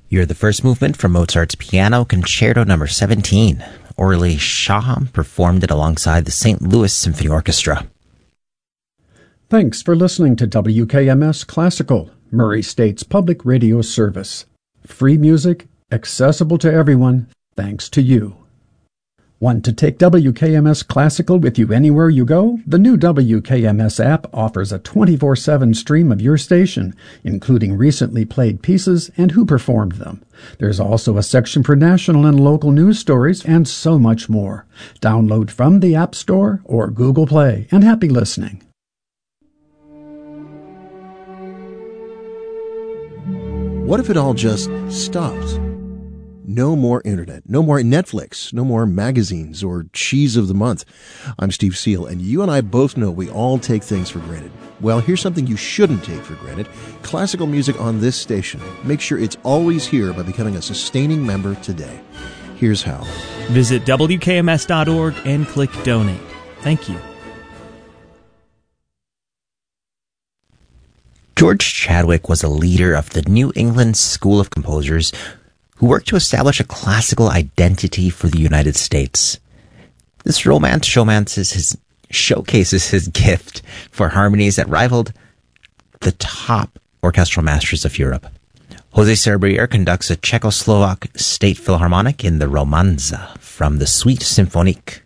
You're the first movement from Mozart's Piano Concerto No. 17. Orly Shaham performed it alongside the St. Louis Symphony Orchestra. Thanks for listening to WKMS Classical, Murray State's public radio service. Free music, accessible to everyone, thanks to you. Want to take WKMS Classical with you anywhere you go? The new WKMS app offers a 24/7 stream of your station, including recently played pieces and who performed them. There's also a section for national and local news stories and so much more. Download from the App Store or Google Play, and happy listening. What if it all just stopped? No more internet, no more Netflix, no more magazines or cheese of the month. I'm Steve Seal, and you and I both know we all take things for granted. Well, here's something you shouldn't take for granted. Classical music on this station. Make sure it's always here by becoming a sustaining member today. Here's how. Visit WKMS.org and click Donate. Thank you. George Chadwick was a leader of the New England School of Composers who worked to establish a classical identity for the United States. This romance showcases his gift for harmonies that rivaled the top orchestral masters of Europe. Jose Serbrier conducts a Czechoslovak state philharmonic in the Romanza from the Suite Symphonique.